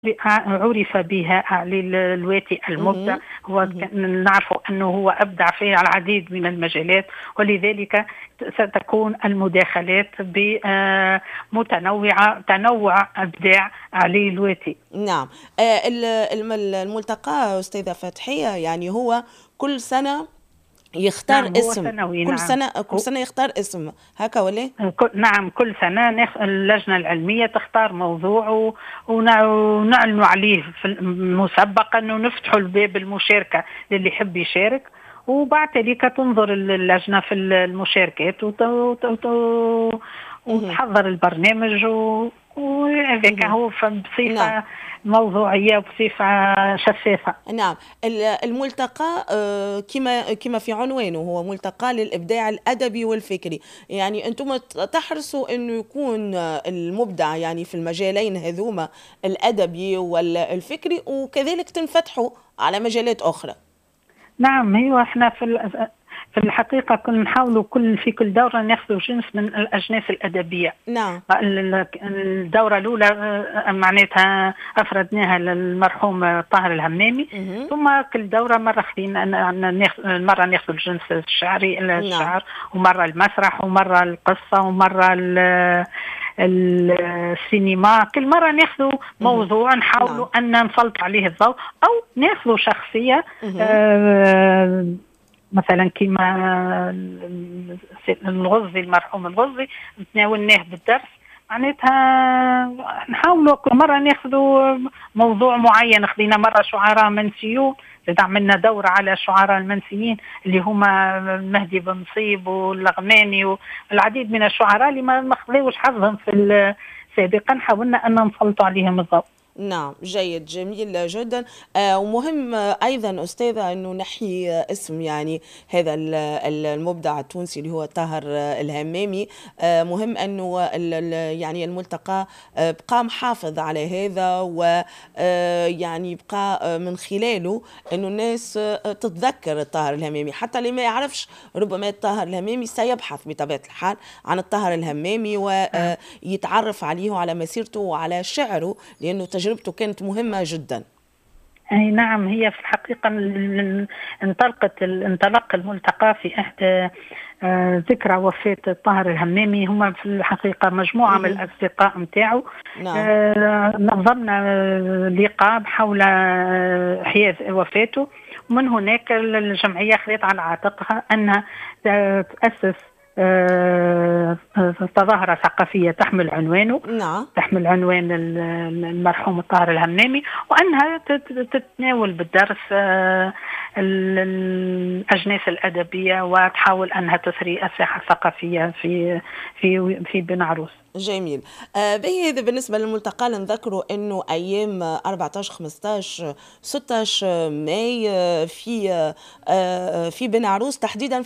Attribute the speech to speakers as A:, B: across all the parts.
A: عُرف بها علي الواتي المبدع.
B: مهم.
A: هو
B: مهم.
A: نعرف أنه هو أبدع في العديد من المجالات، ولذلك ستكون المداخلات بمتنوعة، تنوع إبداع علي الواتي.
B: نعم. الملتقى أستاذة فتحية يعني هو كل سنة يختار
A: نعم هو
B: اسم،
A: سنوي.
B: كل
A: نعم
B: سنة كل سنة يختار اسم هكا ولا؟
A: نعم كل سنة اللجنة العلمية تختار موضوع ونعلنوا عليه مسبقا ونفتحوا الباب المشاركة للي يحب يشارك، وبعد ذلك تنظر اللجنة في المشاركات
B: مهم.
A: وتحضر البرنامج وهذاك
B: مهم.
A: هو
B: نعم.
A: بصفة موضوعية وبصفة شفافة.
B: نعم. الملتقى كما في عنوانه هو ملتقى للإبداع الأدبي والفكري، يعني أنتم تحرصوا أنه يكون المبدع يعني في المجالين هذوما، الأدبي والفكري، وكذلك تنفتحوا على مجالات أخرى.
A: نعم هو احنا في الحقيقة كنا نحاولوا في كل دورة ناخذ جنس من الأجناس الأدبية.
B: نعم.
A: الدورة الأولى معناتها أفردناها للمرحوم طاهر الهمامي،
B: مهم.
A: ثم كل دورة مرة خذينا مرة ناخذ الجنس الشعري
B: نعم.
A: الشعر، ومرة المسرح، ومرة القصة، ومرة السينما. كل مرة ناخذ
B: مهم.
A: موضوع
B: نعم.
A: نحاولوا أن نسلط عليه الضوء، أو ناخذ شخصية
B: مهم.
A: مثلا كما الغزي، المرحوم الغزي تناولناه بالدرس. معناتها نحاولوا كل مرة ناخذوا موضوع معين. خذينا مرة شعراء منسيون، عملنا دورة على الشعراء المنسيين اللي هما مهدي بن نصيب واللغماني والعديد من الشعراء اللي ما خذوش حظهم في سابقا. حاولنا أن نسلط عليهم الضوء.
B: نعم، جيد، جميل جدا. ومهم أيضا أستاذة أنه نحيي اسم يعني هذا المبدع التونسي اللي هو طاهر الهمامي. مهم أنه يعني الملتقى بقى محافظ على هذا، ويعني بقى من خلاله أنه الناس تتذكر الطاهر الهمامي، حتى اللي ما يعرفش ربما الطاهر الهمامي سيبحث بطبيعة الحال عن الطاهر الهمامي ويتعرف عليه وعلى مسيرته وعلى شعره، لأنه تجربته كانت مهمة جدا.
A: أي نعم. هي في الحقيقة انطلق الملتقى في أحد ذكرى وفاة طاهر الهمامي. هم في الحقيقة مجموعة من
B: مهم.
A: الأصدقاء متاعه
B: نعم.
A: نظمنا لقاء حول إحياء وفاته، ومن هناك الجمعية خذت على عاتقها أنها تأسس تظاهرة ثقافية تحمل عنوانه،
B: نعم.
A: تحمل عنوان المرحوم الطاهر الهمامي، وأنها تتناول بالدرس الأجناس الأدبية، وتحاول أنها تثري الساحة الثقافية في بن عروس.
B: جميل. به هذا بالنسبة للملتقى. نذكروا أنه أيام 14 15 16 ماي في بن عروس تحديدا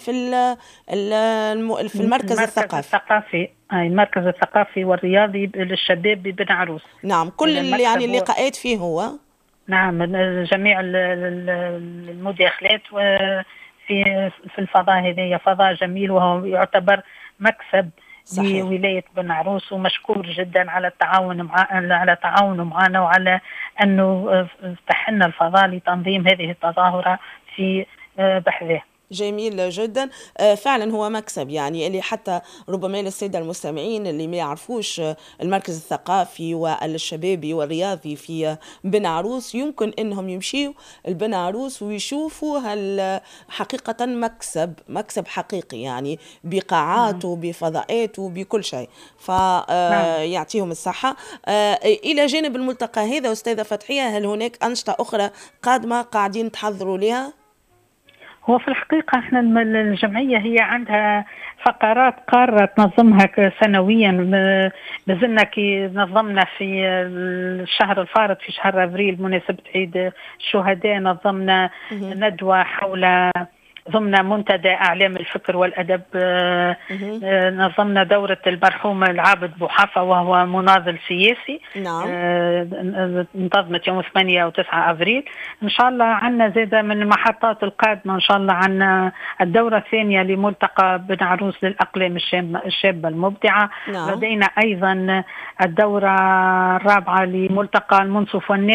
B: في المركز
A: المركز
B: الثقافي.
A: الثقافي، أي المركز الثقافي والرياضي للشباب ببن عروس.
B: نعم، كل يعني
A: المكتب هو
B: اللقاءات فيه هو.
A: نعم جميع المداخلات في الفضاء. هذه فضاء جميل، وهو يعتبر مكسب
B: صحيح.
A: لولاية بن عروس، ومشكور جدا على على تعاونه معنا، وعلى أنه فتح لنا الفضاء لتنظيم هذه التظاهرة في بحذاه.
B: جميل جدا. فعلا هو مكسب، يعني اللي حتى ربما للسادة المستمعين اللي ما يعرفوش المركز الثقافي والشبابي والرياضي في بن عروس، يمكن انهم يمشيوا لبن عروس ويشوفوا هل حقيقة مكسب حقيقي، يعني بقاعاته بفضاءاته بكل شيء،
A: نعم
B: فيعطيهم الصحة. إلى جانب الملتقى هذا أستاذة فتحية، هل هناك أنشطة أخرى قادمة قاعدين تحضروا لها؟
A: هو في الحقيقة احنا الجمعية هي عندها فقرات قارة تنظمها سنويا. لازلنا كي نظمنا في الشهر الفارط، في شهر أبريل، مناسبة عيد الشهداء، نظمنا ندوة حول ضمن منتدى أعلام الفكر والأدب.
B: مهم.
A: نظمنا دورة المرحوم العابد بوحافة وهو مناضل سياسي.
B: نعم.
A: انتظمت يوم 8 و9 أبريل. إن شاء الله عنا زيادة من المحطات القادمة. إن شاء الله عنا الدورة الثانية لملتقى بن عروس للأقلام الشابة المبدعة.
B: نعم.
A: لدينا أيضا الدورة الرابعة لملتقى المنصف والناس